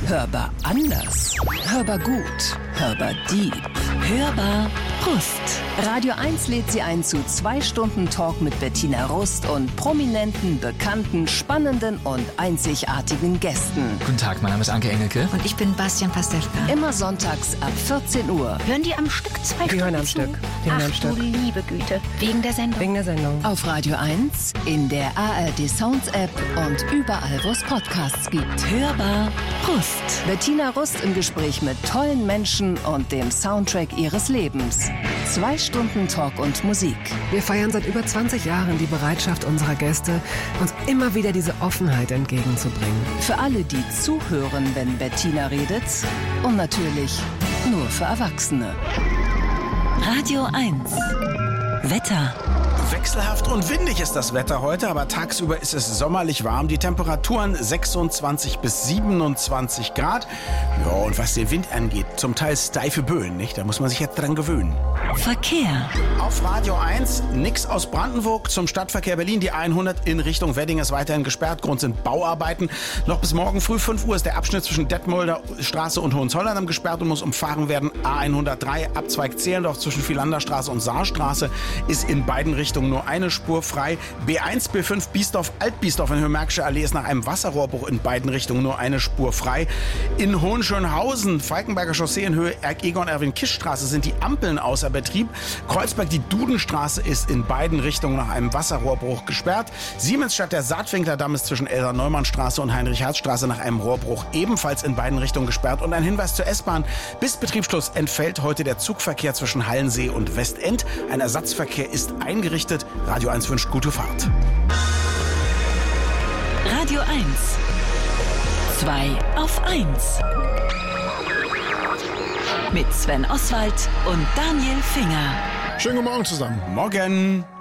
Hörbar anders. Hörbar gut. Hörbar deep. Hörbar Rust. Radio 1 lädt Sie ein zu 2 Stunden Talk mit Bettina Rust und prominenten, bekannten, spannenden und einzigartigen Gästen. Guten Tag, mein Name ist Anke Engelke. Und ich bin Bastian Pastewka. Immer sonntags ab 14 Uhr. Hören die am Stück 2 Stunden? Die hören am Stück. Ach du liebe Güte. Wegen der Sendung. Wegen der Sendung. Auf Radio 1, in der ARD Sounds App und überall, wo es Podcasts gibt. Hörbar Rust. Bettina Rust im Gespräch mit tollen Menschen und dem Soundtrack ihres Lebens. 2 Stunden Talk und Musik. Wir feiern seit über 20 Jahren die Bereitschaft unserer Gäste, uns immer wieder diese Offenheit entgegenzubringen. Für alle, die zuhören, wenn Bettina redet. Und natürlich nur für Erwachsene. Radio 1. Wetter. Wechselhaft und windig ist das Wetter heute, aber tagsüber ist es sommerlich warm. Die Temperaturen 26 bis 27 Grad. Ja, und was den Wind angeht, zum Teil steife Böen, nicht? Da muss man sich jetzt dran gewöhnen. Verkehr. Auf Radio 1, nix aus Brandenburg zum Stadtverkehr Berlin. Die 100 in Richtung Wedding ist weiterhin gesperrt. Grund sind Bauarbeiten. Noch bis morgen früh 5 Uhr ist der Abschnitt zwischen Detmolder Straße und Hohenzollern gesperrt und muss umfahren werden. A103, Abzweig Zehlendorf zwischen Vilanderstraße und Saarstraße ist in beiden Richtungen nur eine Spur frei. B1, B5, Biesdorf, Altbiesdorf in Höhe-Märkische Allee ist nach einem Wasserrohrbruch in beiden Richtungen nur eine Spur frei. In Hohenschönhausen, Falkenberger Chaussee in Höhe Egon-Erwin-Kisch-Straße sind die Ampeln außer Betrieb. Kreuzberg, die Dudenstraße ist in beiden Richtungen nach einem Wasserrohrbruch gesperrt. Siemensstadt, der Saatwinklerdamm ist zwischen Elsa-Neumann-Straße und Heinrich-Herz-Straße nach einem Rohrbruch ebenfalls in beiden Richtungen gesperrt. Und ein Hinweis zur S-Bahn. Bis Betriebsschluss entfällt heute der Zugverkehr zwischen Hallensee und Westend. Ein Ersatzverkehr ist eingerichtet. Radio 1 wünscht gute Fahrt. Radio 1. 2 auf 1. Mit Sven Oswald und Daniel Finger. Schönen guten Morgen zusammen. Morgen.